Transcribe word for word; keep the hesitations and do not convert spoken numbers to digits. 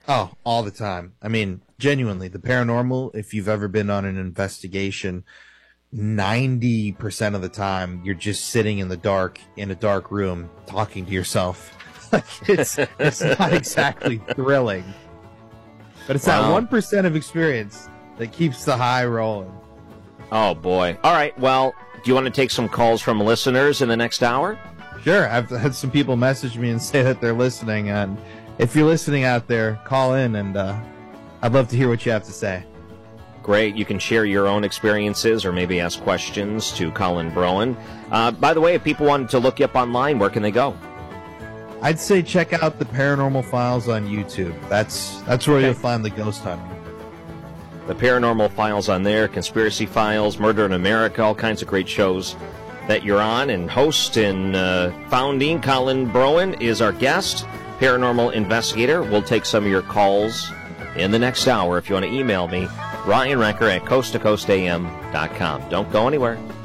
Oh, all the time. I mean, genuinely, the paranormal, if you've ever been on an investigation, ninety percent of the time, you're just sitting in the dark, in a dark room, talking to yourself. Like, it's, it's not exactly thrilling. But it's Wow. that one percent of experience that keeps the high rolling. Oh, boy. All right, well, do you want to take some calls from listeners in the next hour? Sure, I've had some people message me and say that they're listening, and if you're listening out there, call in, and uh, I'd love to hear what you have to say. Great. You can share your own experiences or maybe ask questions to Colin Broen. Uh, by the way, if people wanted to look you up online, where can they go? I'd say check out the Paranormal Files on YouTube. That's that's where Okay. you'll find the ghost hunting. The Paranormal Files on there, Conspiracy Files, Murder in America, all kinds of great shows that you're on. And host and uh, founding Colin Broen is our guest, paranormal investigator. We'll take some of your calls in the next hour. If you want to email me, Ryan Recker at coast to coast a m dot com. Don't go anywhere.